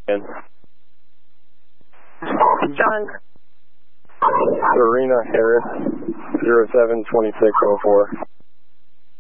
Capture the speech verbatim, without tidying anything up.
And John. Serena Harris, zero seven two six zero four.